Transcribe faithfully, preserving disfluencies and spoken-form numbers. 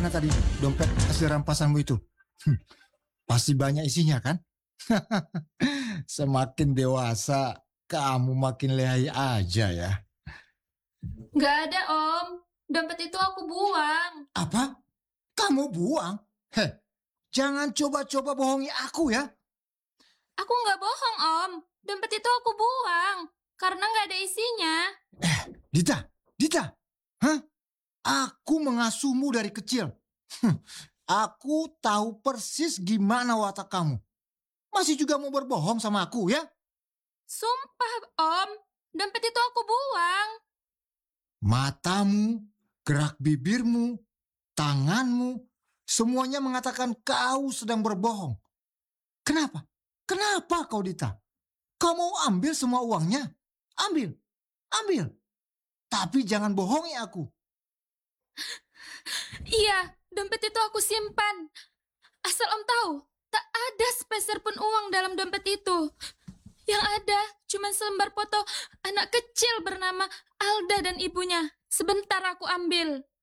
Mana tadi dompet hasil rampasanmu itu? Hm, pasti banyak isinya kan? Semakin dewasa, kamu makin lihai aja ya. Nggak ada, Om. Dompet itu aku buang. Apa? Kamu buang? Heh, jangan coba-coba bohongi aku ya. Aku nggak bohong, Om. Dompet itu aku buang. Karena nggak ada isinya. Eh, Dita, Dita. Hah? Aku mengasuhmu dari kecil. Hm, aku tahu persis gimana watak kamu. Masih juga mau berbohong sama aku ya? Sumpah, Om. Dompet itu aku buang. Matamu, gerak bibirmu, tanganmu, semuanya mengatakan kau sedang berbohong. Kenapa? Kenapa kau Dita? Kau mau ambil semua uangnya? Ambil, ambil. Tapi jangan bohongi aku. Iya, dompet itu aku simpan. Asal Om tahu, tak ada sepeser pun uang dalam dompet itu. Yang ada cuma selembar foto anak kecil bernama Alda dan ibunya. Sebentar aku ambil.